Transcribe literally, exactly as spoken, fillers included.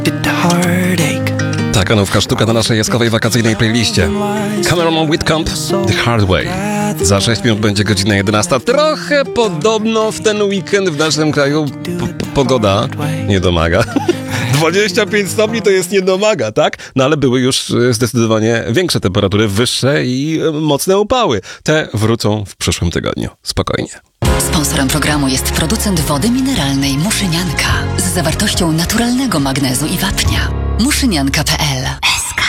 Taka nowka sztuka na naszej jaskowej wakacyjnej playliście. Cameron Whitcomb, The Hard Way. Za sześć minut będzie godzina jedenasta. Trochę podobno w ten weekend w naszym kraju p- pogoda nie domaga. dwadzieścia pięć stopni to jest nie domaga, tak? No ale były już zdecydowanie większe temperatury, wyższe i mocne upały. Te wrócą w przyszłym tygodniu. Spokojnie. Sponsorem programu jest producent wody mineralnej Muszynianka z zawartością naturalnego magnezu i wapnia. muszynianka kropka pe el